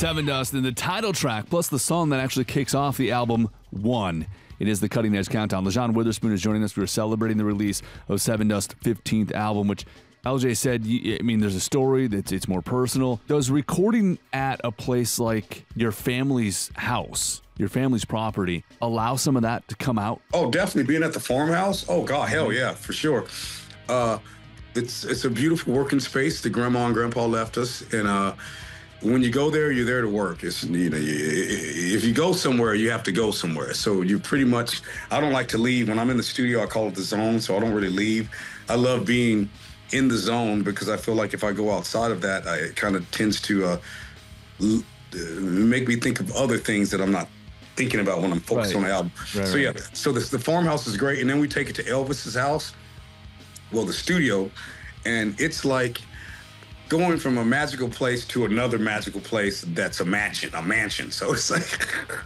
Sevendust and the title track, plus the song that actually kicks off the album, One. It is the Cutting Edge Countdown. LaJon Witherspoon is joining us. We are celebrating the release of Sevendust's 15th album, which LJ said, there's a story it's more personal. Does recording at a place like your family's house, your family's property, allow some of that to come out? Oh, definitely. Being at the farmhouse? Oh, God, hell yeah, for sure. It's a beautiful working space. The grandma and grandpa left us, and when you go there, you're there to work. It's, if you go somewhere, you have to go somewhere. So you pretty much, I don't like to leave. When I'm in the studio, I call it the zone, so I don't really leave. I love being in the zone because I feel like if I go outside of that, it kind of tends to make me think of other things that I'm not thinking about when I'm focused on the album. So the farmhouse is great. And then we take it to Elvis's house, the studio, and it's like going from a magical place to another magical place that's a mansion. So it's like,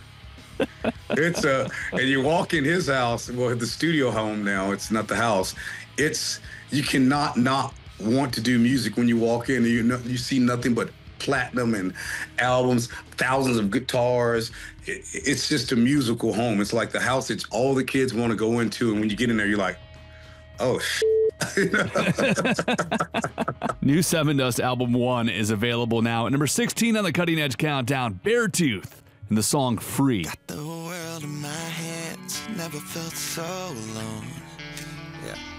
and you walk in his house, the studio home now, it's not the house. You cannot not want to do music when you walk in. You see nothing but platinum and albums, thousands of guitars. It's just a musical home. It's like the house that all the kids want to go into. And when you get in there, you're like, oh, New Sevendust album One is available now at number 16 on the Cutting Edge Countdown, Beartooth, and the song Free. Got the world in my hands, never felt so alone. Yeah.